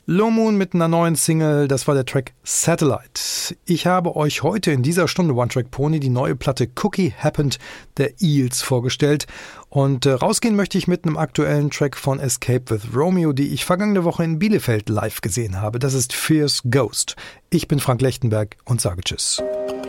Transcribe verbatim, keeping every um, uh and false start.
Low Moon mit einer neuen Single, das war der Track Satellite. Ich habe euch heute in dieser Stunde One Track Pony die neue Platte Cookie Happened der Eels vorgestellt und äh, rausgehen möchte ich mit einem aktuellen Track von Escape with Romeo, die ich vergangene Woche in Bielefeld live gesehen habe. Das ist Fierce Ghost. Ich bin Frank Lechtenberg und sage Tschüss.